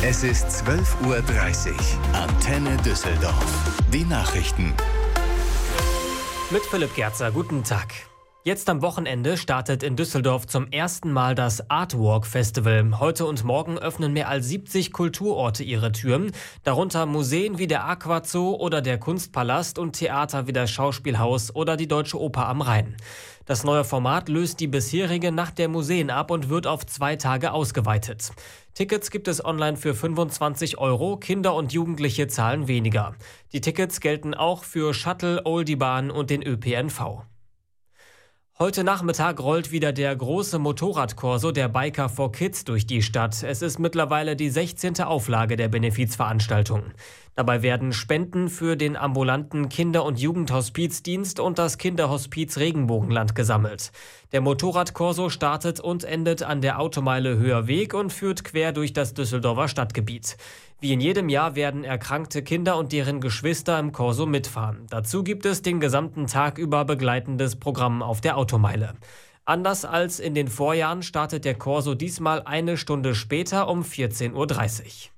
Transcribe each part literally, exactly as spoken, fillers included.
Es ist zwölf Uhr dreißig. Antenne Düsseldorf. Die Nachrichten. Mit Philipp Gerzer, guten Tag. Jetzt am Wochenende startet in Düsseldorf zum ersten Mal das Artwalk Festival. Heute und morgen öffnen mehr als siebzig Kulturorte ihre Türen, darunter Museen wie der Aquazoo oder der Kunstpalast und Theater wie das Schauspielhaus oder die Deutsche Oper am Rhein. Das neue Format löst die bisherige Nacht der Museen ab und wird auf zwei Tage ausgeweitet. Tickets gibt es online für fünfundzwanzig Euro, Kinder und Jugendliche zahlen weniger. Die Tickets gelten auch für Shuttle, Oldibahn und den Ö P N V. Heute Nachmittag rollt wieder der große Motorradkorso der Biker for Kids durch die Stadt. Es ist mittlerweile die sechzehnte Auflage der Benefizveranstaltung. Dabei werden Spenden für den ambulanten Kinder- und Jugendhospizdienst und das Kinderhospiz Regenbogenland gesammelt. Der Motorradkorso startet und endet an der Automeile Höherweg und führt quer durch das Düsseldorfer Stadtgebiet. Wie in jedem Jahr werden erkrankte Kinder und deren Geschwister im Korso mitfahren. Dazu gibt es den gesamten Tag über begleitendes Programm auf der Automeile. Anders als in den Vorjahren startet der Korso diesmal eine Stunde später um vierzehn Uhr dreißig.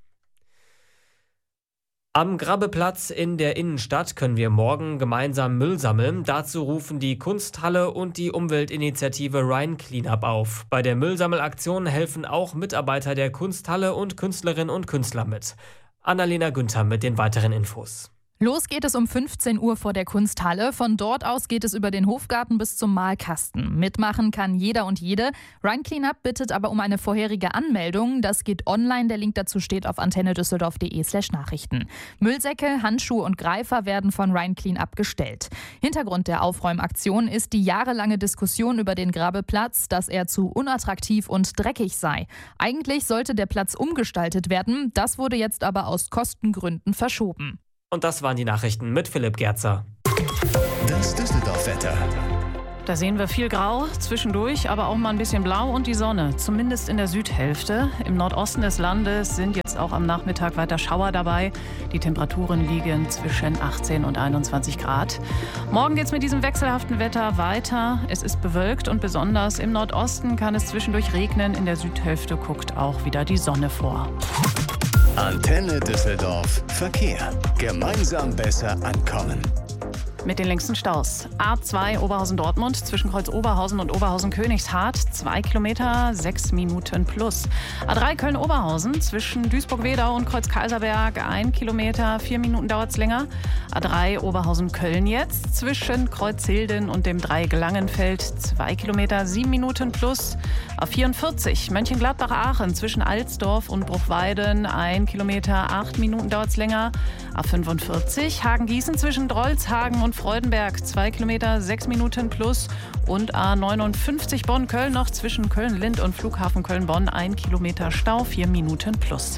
Am Grabbeplatz in der Innenstadt können wir morgen gemeinsam Müll sammeln. Dazu rufen die Kunsthalle und die Umweltinitiative Rhine Cleanup auf. Bei der Müllsammelaktion helfen auch Mitarbeiter der Kunsthalle und Künstlerinnen und Künstler mit. Annalena Günther mit den weiteren Infos. Los geht es um fünfzehn Uhr vor der Kunsthalle. Von dort aus geht es über den Hofgarten bis zum Malkasten. Mitmachen kann jeder und jede. Rhine Cleanup bittet aber um eine vorherige Anmeldung. Das geht online. Der Link dazu steht auf antennedüsseldorf.de slash Nachrichten. Müllsäcke, Handschuhe und Greifer werden von Rhine Cleanup gestellt. Hintergrund der Aufräumaktion ist die jahrelange Diskussion über den Grabbeplatz, dass er zu unattraktiv und dreckig sei. Eigentlich sollte der Platz umgestaltet werden. Das wurde jetzt aber aus Kostengründen verschoben. Und das waren die Nachrichten mit Philipp Gerzer. Das Düsseldorf-Wetter. Da sehen wir viel Grau zwischendurch, aber auch mal ein bisschen Blau und die Sonne, zumindest in der Südhälfte. Im Nordosten des Landes sind jetzt auch am Nachmittag weiter Schauer dabei. Die Temperaturen liegen zwischen achtzehn und einundzwanzig Grad. Morgen geht es mit diesem wechselhaften Wetter weiter. Es ist bewölkt und besonders im Nordosten kann es zwischendurch regnen. In der Südhälfte guckt auch wieder die Sonne vor. Antenne Düsseldorf. Verkehr. Gemeinsam besser ankommen. Mit den längsten Staus. A zwei Oberhausen-Dortmund zwischen Kreuz Oberhausen und Oberhausen-Königshardt. Zwei Kilometer, sechs Minuten plus. A drei Köln-Oberhausen zwischen Duisburg-Wedau und Kreuz Kaiserberg. Ein Kilometer, vier Minuten dauert's länger. A drei Oberhausen-Köln jetzt zwischen Kreuz Hilden und dem Dreieck Langenfeld. Zwei Kilometer, sieben Minuten plus. A vierundvierzig Mönchengladbach-Aachen zwischen Alsdorf und Bruchweiden. Ein Kilometer, acht Minuten dauert's länger. A fünfundvierzig Hagen-Gießen zwischen Drolshagen und Freudenberg, zwei Kilometer, sechs Minuten plus. Und A neunundfünfzig Bonn-Köln noch zwischen Köln-Lind und Flughafen Köln-Bonn, ein Kilometer Stau, vier Minuten plus.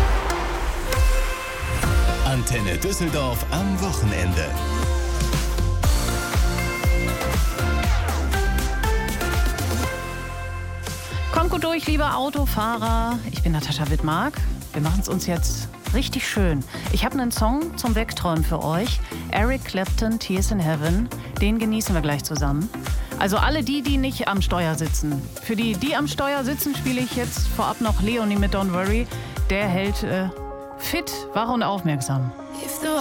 Antenne Düsseldorf am Wochenende. Kommt gut durch, liebe Autofahrer. Ich bin Natascha Wittmark. Wir machen es uns jetzt richtig schön. Ich habe einen Song zum Wegträumen für euch. Eric Clapton, Tears in Heaven. Den genießen wir gleich zusammen. Also alle die, die nicht am Steuer sitzen. Für die, die am Steuer sitzen, spiele ich jetzt vorab noch Leonie mit Don't Worry. Der hält äh, fit, wach und aufmerksam.